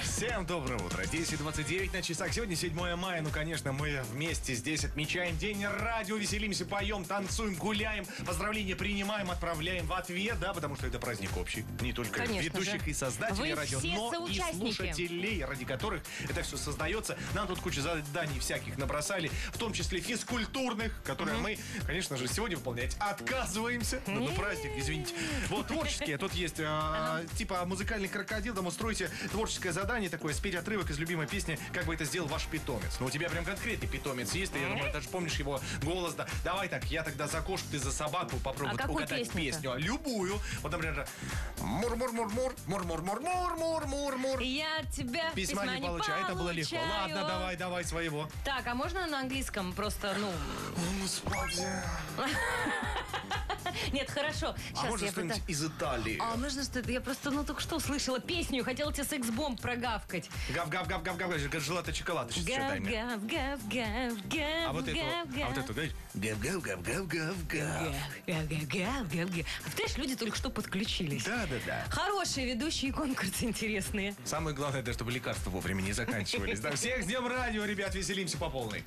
Всем доброе утро. 10:29 на часах. Сегодня 7 мая. Ну, конечно, мы вместе здесь отмечаем День радио. Веселимся, поем, танцуем, гуляем. Поздравления принимаем, отправляем в ответ, да, потому что это праздник общий. Не только конечно ведущих же. и создателей Вы радио, все но и соучастники. слушателей, ради которых это все создается. Нам тут куча заданий всяких набросали, в том числе физкультурных, которые мы, конечно же, сегодня выполнять отказываемся. Ну, праздник, извините. Вот творческие. Тут есть типа музыкальный крокодил. Там устроите творческое задание такое, спеть отрывок из любимой песни, как бы это сделал ваш питомец. Ну, у тебя прям конкретный питомец есть, ты, я думаю, даже помнишь его голос. Да. Давай так, я тогда за кошку, ты за собаку попробуй угадать песню. Любую. Вот, например, мур-мур-мур-мур, мур-мур-мур-мур-мур-мур. Я от тебя Письма не получаю. Это было легко. Ладно, давай своего. Так, а можно на английском просто, Господи. Нет, хорошо. А можно что-нибудь из Италии? А можно что-то? Я просто, только что услышала песню, хотела тебе секс-бомб прогавкать. Гав-гав-гав-гав-гав, желато-чоколад. Гав-гав-гав-гав-гав. А вот эту, знаешь? Гав-гав-гав-гав-гав. Гав-гав-гав-гав-гав. Представляешь, люди только что подключились. Да. Хорошие ведущие конкурсы интересные. Самое главное, это чтобы лекарства вовремя не заканчивались. Да, всех с Днем радио, ребят, веселимся по полной.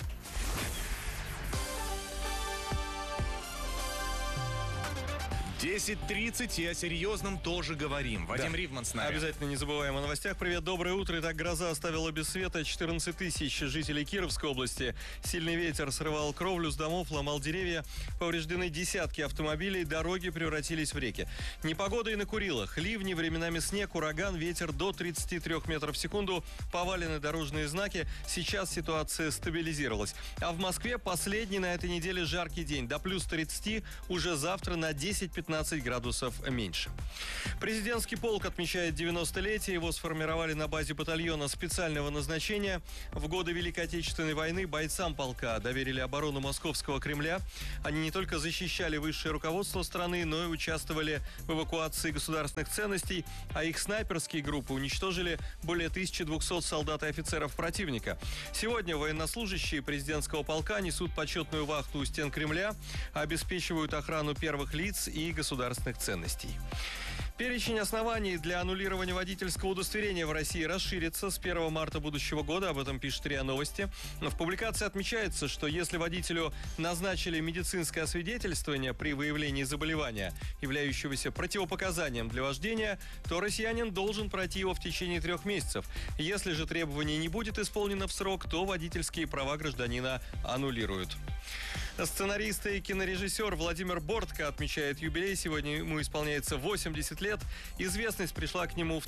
10:30, и о серьезном тоже говорим. Вадим Ривман с нами. Обязательно не забываем о новостях. Привет, доброе утро. Итак, гроза оставила без света 14 тысяч жителей Кировской области. Сильный ветер срывал кровлю с домов, ломал деревья. Повреждены десятки автомобилей, дороги превратились в реки. Непогода и на Курилах. Ливни, временами снег, ураган, ветер до 33 метров в секунду. Повалены дорожные знаки. Сейчас ситуация стабилизировалась. А в Москве последний на этой неделе жаркий день. До плюс 30, уже завтра на 10-15 градусов меньше. Президентский полк отмечает 90-летие. Его сформировали на базе батальона специального назначения. В годы Великой Отечественной войны бойцам полка доверили оборону Московского Кремля. Они не только защищали высшее руководство страны, но и участвовали в эвакуации государственных ценностей, а их снайперские группы уничтожили более 1200 солдат и офицеров противника. Сегодня военнослужащие президентского полка несут почетную вахту у стен Кремля, обеспечивают охрану первых лиц и государственных ценностей. Перечень оснований для аннулирования водительского удостоверения в России расширится с 1 марта будущего года. Об этом пишет РИА Новости. В публикации отмечается, что если водителю назначили медицинское освидетельствование при выявлении заболевания, являющегося противопоказанием для вождения, то россиянин должен пройти его в течение 3 месяцев. Если же требование не будет исполнено в срок, то водительские права гражданина аннулируют. Сценарист и кинорежиссер Владимир Бортко отмечает юбилей. Сегодня ему исполняется 80 лет. Известность пришла к нему в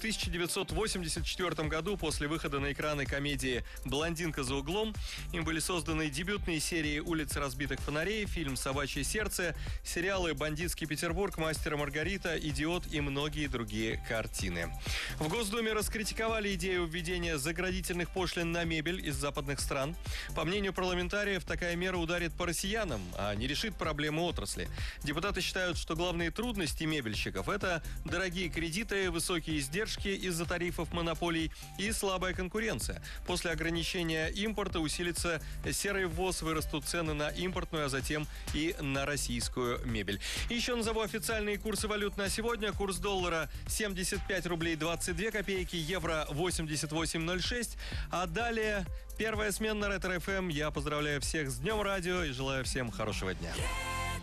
1984 году после выхода на экраны комедии «Блондинка за углом». Им были созданы дебютные серии «Улицы разбитых фонарей», фильм «Собачье сердце», сериалы «Бандитский Петербург», «Мастер и Маргарита», «Идиот» и многие другие картины. В Госдуме раскритиковали идею введения заградительных пошлин на мебель из западных стран. По мнению парламентариев, такая мера ударит по россиянам, а не решит проблему отрасли. Депутаты считают, что главные трудности мебельщиков – это дорогие кредиты, высокие издержки из-за тарифов монополий и слабая конкуренция. После ограничения импорта усилится серый ввоз, вырастут цены на импортную, а затем и на российскую мебель. И еще назову официальные курсы валют на сегодня. Курс доллара 75 рублей 22 копейки, евро 88,06. А далее первая смена на Ретро ФМ. Я поздравляю всех с Днем радио и желаю всем хорошего дня.